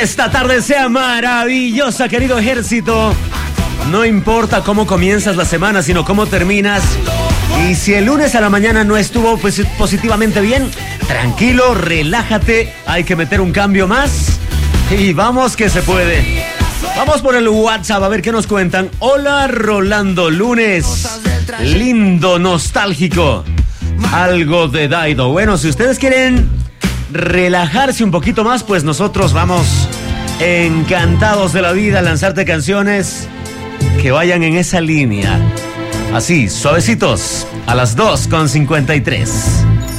Esta tarde sea maravillosa, querido ejército. No importa cómo comienzas la semana, sino cómo terminas. Y si el lunes a la mañana no estuvo pues, positivamente bien, tranquilo, relájate. Hay que meter un cambio más. Y vamos que se puede. Vamos por el WhatsApp a ver qué nos cuentan. Hola, Rolando, lunes lindo, nostálgico. Algo de Daido. Bueno, si ustedes quieren relajarse un poquito más, pues nosotros vamos encantados de la vida a lanzarte canciones que vayan en esa línea. Así, suavecitos, a las 2:53.